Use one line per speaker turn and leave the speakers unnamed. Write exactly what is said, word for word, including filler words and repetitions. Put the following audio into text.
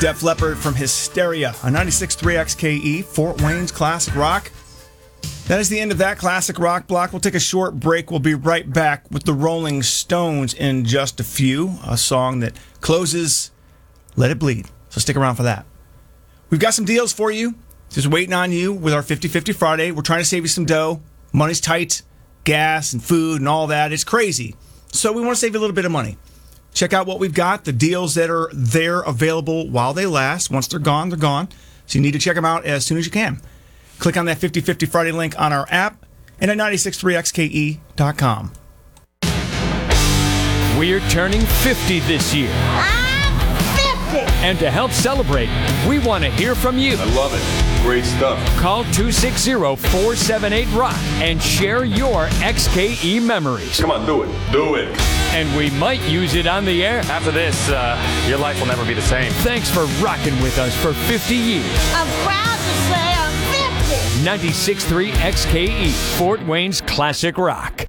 Def Leppard from Hysteria on ninety-six point three X K E, Fort Wayne's Classic Rock. That is the end of that classic rock block. We'll take a short break. We'll be right back with the Rolling Stones in just a few, a song that closes Let It Bleed. So stick around for that. We've got some deals for you. Just waiting on you with our fifty fifty Friday. We're trying to save you some dough. Money's tight, gas and food and all that. It's crazy. So we want to save you a little bit of money. Check out what we've got, the deals that are there available while they last. Once they're gone, they're gone. So you need to check them out as soon as you can. Click on that fifty fifty Friday link on our app and at ninety-six point three X K E dot com.
We're turning fifty this year.
I'm fifty!
And to help celebrate, we want to hear from you.
I love it. Great stuff.
Call two six zero, four seven eight, ROCK and share your X K E memories.
Come on, do it. Do it.
And we might use it on the air.
After this, uh, your life will never be the same.
Thanks for rocking with us for fifty years.
I'm proud to say I'm fifty!
ninety-six point three X K E, Fort Wayne's Classic Rock.